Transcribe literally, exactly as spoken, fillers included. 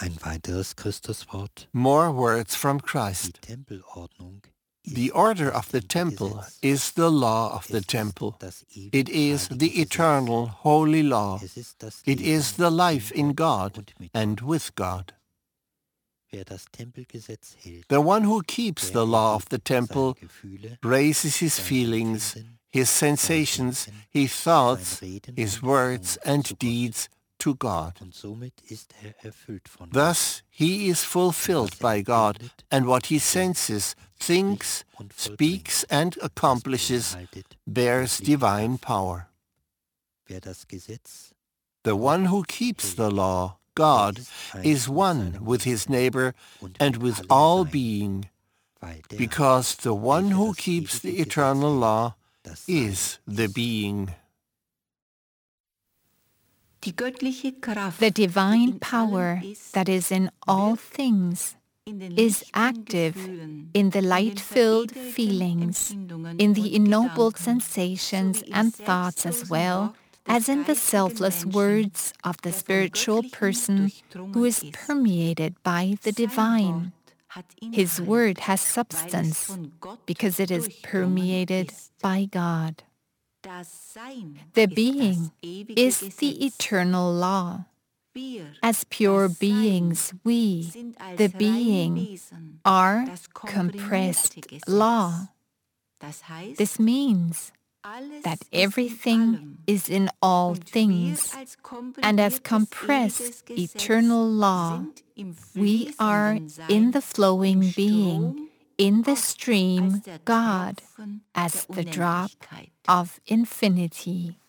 Ein weiteres Christuswort, More words from die Christ. Tempelordnung The ist order das of the temple Tempelgesetz. is the law of the Es ist temple. das It ewig is heilige the Gesetz. eternal, holy law. Es ist das It Leben is the life in Gott God und mit and Gott. with God. Wer das Tempelgesetz hält, The one who keeps der the law of the erhebt seine temple Gefühle, raises his sein feelings, Empfinden, his sein sensations, Denken, his sein thoughts, Reden his und words Handeln and zu Gott. deeds to God. Und somit ist er erfüllt von Gott. Thus he is fulfilled by God, and what he senses, thinks, speaks, and accomplishes bears divine power. Wer das Gesetz, The one who keeps the law, God, is one with his neighbor and with all being, weil der, because the one welcher who das keeps the ewige Gesetz eternal hält, law das Sein is the ist. being. Die göttliche Kraft, The die divine in power allem ist, that is in all things in den is lichten active Gefühlen, in the in den light-filled veredelten feelings, Empfindungen in the und ennobled Gedanken, sensations sowie im and thoughts as selbstlosen well Wort des as in the geistigen selfless Menschen, words of the der vom spiritual Göttlichen person durchdrungen who is ist. permeated by the Sein divine. Wort hat His Inhalt, word has weil es substance von Gott because it is durchdrungen permeated ist. by God. Das Sein The ist being das ewige is Gesetz. the eternal law. Wir, As pure das Sein, beings, we, sind als the reine being, Wesen are das compressed komprimierte Gesetz. law. Das heißt, This means alles that ist in everything allem. is in all Und things, wir als and as komprimiertes compressed ewiges Gesetz eternal law, sind im we are fließenden Sein, in the flowing im being, Strom, in the Gott stream, als der God, Tropfen as der the drop Unendlichkeit. of infinity.